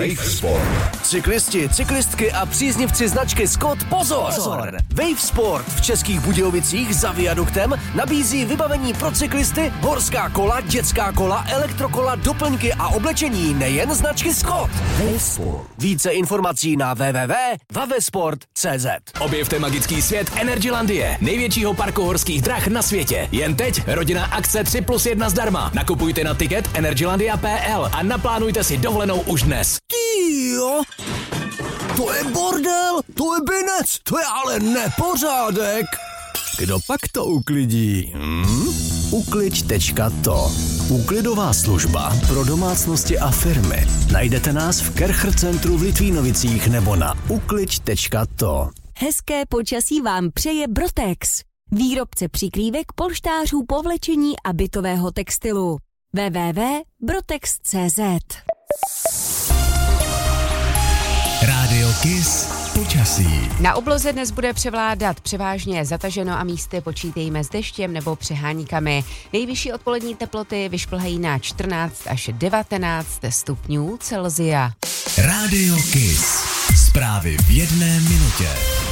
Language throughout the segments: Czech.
Wave Sport. Cyklisti, cyklistky a příznivci značky Scott, pozor! Wave Sport v Českých Budějovicích za viaduktem nabízí vybavení pro cyklisty, horská kola, dětská kola, elektrokola, doplňky a oblečení nejen značky Scott. Wave Sport. Více informací na www.wavesport.cz. Objevte magický svět Energylandie, největšího parku horských drah na světě. Jen teď rodinná akce 3+1 zdarma. Nakupujte na tiket energylandia.pl a naplánujte si dovolenou už dnes. Tyjo, to je bordel, to je binec, to je ale nepořádek. Kdo pak to uklidí? Ukliď.to. Úklidová služba pro domácnosti a firmy. Najdete nás v Kercher centru v Litvínovicích nebo na ukliď.to. Hezké počasí vám přeje Brotex, výrobce přikrývek, polštářů, povlečení a bytového textilu. www.brotex.cz. Rádio Kiss počasí. Na obloze dnes bude převládat převážně zataženo a místy počítejme s deštěm nebo přeháníkami. Nejvyšší odpolední teploty vyšplhají na 14 až 19 stupňů Celsia. Rádio Kiss. Zprávy v 1 minutě.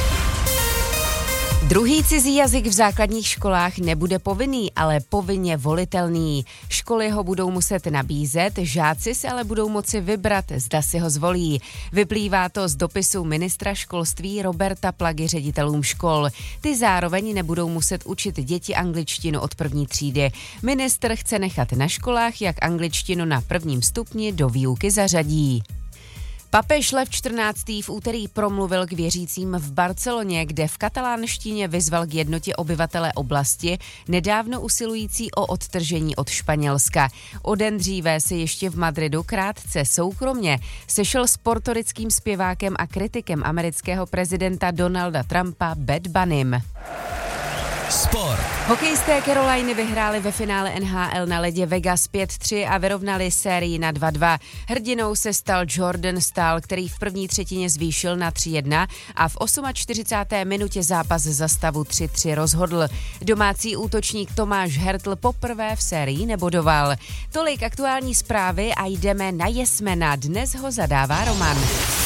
Druhý cizí jazyk v základních školách nebude povinný, ale povinně volitelný. Školy ho budou muset nabízet, žáci si ale budou moci vybrat, zda si ho zvolí. Vyplývá to z dopisu ministra školství Roberta Plagy ředitelům škol. Ty zároveň nebudou muset učit děti angličtinu od 1. třídy. Ministr chce nechat na školách, jak angličtinu na 1. stupni do výuky zařadí. Papež Lev XIV. V úterý promluvil k věřícím v Barceloně, kde v katalánštině vyzval k jednotě obyvatele oblasti, nedávno usilující o odtržení od Španělska. O den dříve se ještě v Madridu krátce soukromně sešel s portorickým zpěvákem a kritikem amerického prezidenta Donalda Trumpa Bad Bunnym. Sport. Hokejisté Caroliny vyhráli ve finále NHL na ledě Vegas 5-3 a vyrovnali sérii na 2-2. Hrdinou se stal Jordan Staal, který v první třetině zvýšil na 3-1 a v 48. minutě zápas za stavu 3-3 rozhodl. Domácí útočník Tomáš Hertl poprvé v sérii nebodoval. Tolik aktuální zprávy a jdeme na Jesmena. Dnes ho zadává Roman.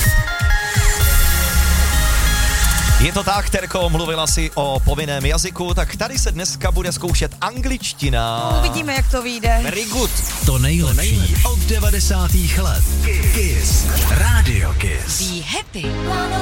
Je to tak, Terko, mluvila si o povinném jazyku, tak tady se dneska bude zkoušet angličtina. Uvidíme, jak to vyjde. Very good. To nejlepší od 90. let. Kiss. Rádio Kiss. Be happy.